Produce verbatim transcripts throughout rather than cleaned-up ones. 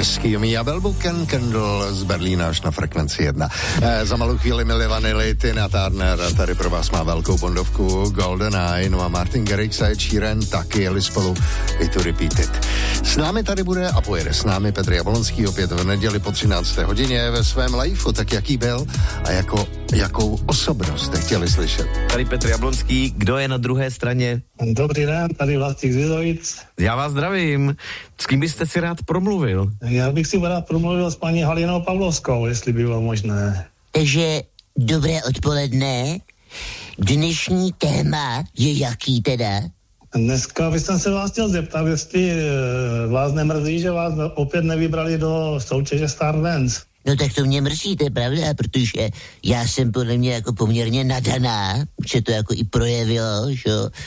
Rescue Me a Belbuken Kendall z Berlína až na frekvenci jedna. E, za malou chvíli Milli Vanilli, Tina Turner a tady pro vás má velkou bondovku Golden Eye, no a Martin Garrix a Ed Sheeran taky jeli spolu Way to Repeat It. S námi tady bude a pojede s námi Petr Jablonský opět v neděli po třinácté hodině ve svém liveu, tak jaký byl a jako, jakou osobnost jste chtěli slyšet. Tady Petr Jablonský, kdo je na druhé straně? Dobrý den, tady Vlastík z Vizovic. Já vás zdravím. S kým byste si rád promluvil? Já bych si rád promluvil s paní Halinou Pavlovskou, jestli by bylo možné. Takže dobré odpoledne. Dnešní téma je jaký teda? Dneska bych se vás chtěl zeptat, jestli vás nemrzí, že vás opět nevybrali do soutěže Star Dance. No tak to mě mrzí, to je pravda, protože já jsem podle mě jako poměrně nadaná, že to jako i projevilo, že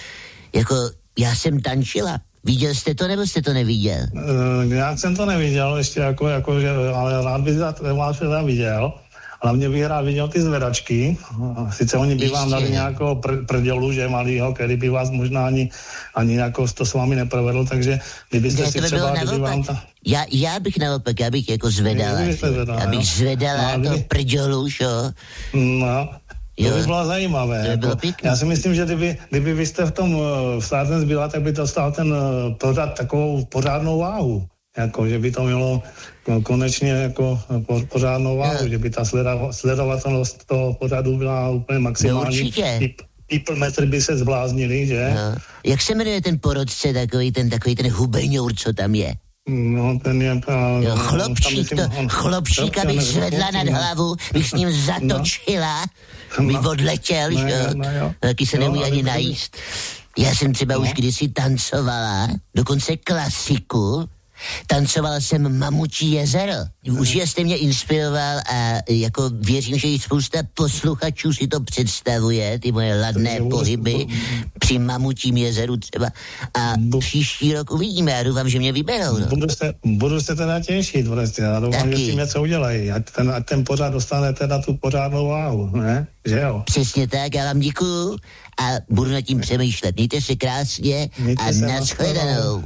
jako já jsem tančila. Viděl jste to, nebo jste to neviděl? Uh, já jsem to neviděl ještě, jako, jako že, ale rád bych vás teda viděl. Hlavně bych rád viděl ty zvedačky. Sice oni by vám dali nějakého pr- prdělu, že malýho, který by vás možná ani, ani jako to s vámi neprovedl, takže kdybyste já si by třeba... Kdyby vám ta... já, já bych naopak, já bych jako zvedala. zvedala, já bych jo. zvedala no, to kdyby... prdělu, šo? No... Jo. To by bylo zajímavé. To by bylo jako, já si myslím, že kdyby, kdyby vy jste v tom v Stardance byla, tak by to stál ten pořád takovou pořádnou váhu. Jako, že by to mělo konečně jako pořádnou váhu, jo. Že by ta sledovatelnost toho pořadu byla úplně maximální. Určitě. People metry by se zbláznili, že? Jo. Jak se jmenuje ten porodce, takový ten, takový ten hubeňour, co tam je? No, ten je... Jo, chlopčík, to, chlopčíka bych zvedla nad hlavu, bych s ním zatočila, no. Bych odletěl, no, že no, jo. Taky se neumí ani najíst. Já jsem třeba no. už kdysi tancovala, dokonce klasiku, tancovala jsem Mamutí jezero. Už jste mě inspiroval a jako věřím, že i spousta posluchačů si to představuje, ty moje ladné pohyby při Mamutím jezeru třeba. A příští rok uvidíme, já doufám, že mě vyberou. No. Budu, se, budu se teda těšit, prostě. Já doufám, že si něco udělají. Ať ten, ať ten pořád dostane teda tu pořádnou váhu, ne? Že jo? Přesně tak, já vám děkuju a budu nad tím přemýšlet. Mějte se krásně Mějte a nashledanou.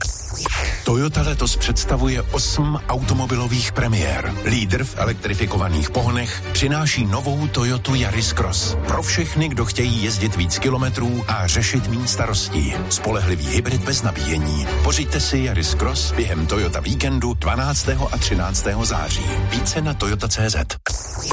Toyota letos představuje osm automobilových premiér. Lídr v elektrifikovaných pohonech přináší novou Toyotu Yaris Cross. Pro všechny, kdo chtějí jezdit víc kilometrů a řešit méně starostí. Spolehlivý hybrid bez nabíjení. Pořiďte si Yaris Cross během Toyota víkendu dvanáctého a třináctého září. Více na toyota tečka cé zet.